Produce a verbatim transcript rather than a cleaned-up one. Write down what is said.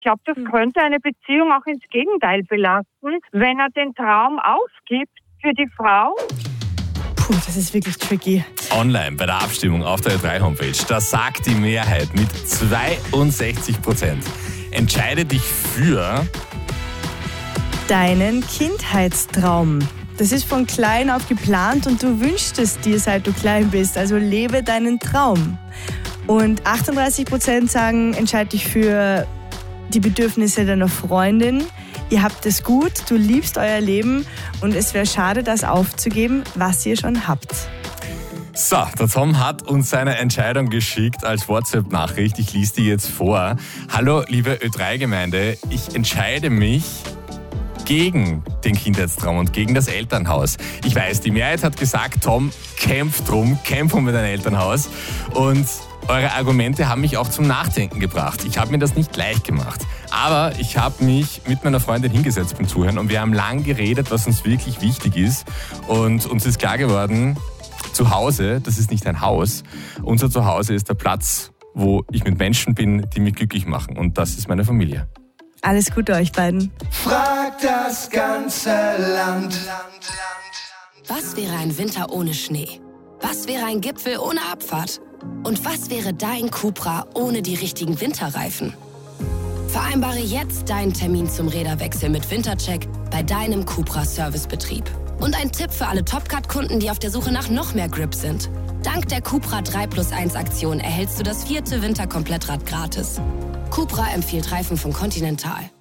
Ich glaube, das könnte eine Beziehung auch ins Gegenteil belasten, wenn er den Traum ausgibt für die Frau. Puh, das ist wirklich tricky. Online bei der Abstimmung auf der Ö drei Homepage, da sagt die Mehrheit mit zweiundsechzig Prozent. Entscheide dich für Deinen Kindheitstraum. Das ist von klein auf geplant und du wünschst es dir, seit du klein bist. Also lebe deinen Traum. Und achtunddreißig Prozent sagen, entscheide dich für die Bedürfnisse deiner Freundin. Ihr habt es gut, du liebst euer Leben und es wäre schade, das aufzugeben, was ihr schon habt. So, der Tom hat uns seine Entscheidung geschickt als WhatsApp-Nachricht. Ich lese die jetzt vor. Hallo, liebe Ö drei Gemeinde, ich entscheide mich gegen den Kindheitstraum und gegen das Elternhaus. Ich weiß, die Mehrheit hat gesagt, Tom, kämpf drum, kämpf um dein Elternhaus. Und eure Argumente haben mich auch zum Nachdenken gebracht. Ich habe mir das nicht leicht gemacht. Aber ich habe mich mit meiner Freundin hingesetzt beim Zuhören und wir haben lang geredet, was uns wirklich wichtig ist. Und uns ist klar geworden, zu Hause, das ist nicht ein Haus. Unser Zuhause ist der Platz, wo ich mit Menschen bin, die mich glücklich machen. Und das ist meine Familie. Alles Gute euch beiden. Frag das ganze Land. Was wäre ein Winter ohne Schnee? Was wäre ein Gipfel ohne Abfahrt? Und was wäre dein Cupra ohne die richtigen Winterreifen? Vereinbare jetzt deinen Termin zum Räderwechsel mit Wintercheck bei deinem Cupra Servicebetrieb. Und ein Tipp für alle Topcat-Kunden, die auf der Suche nach noch mehr Grip sind. Dank der Cupra drei plus eins Aktion erhältst du das vierte Winterkomplettrad gratis. Cupra empfiehlt Reifen von Continental.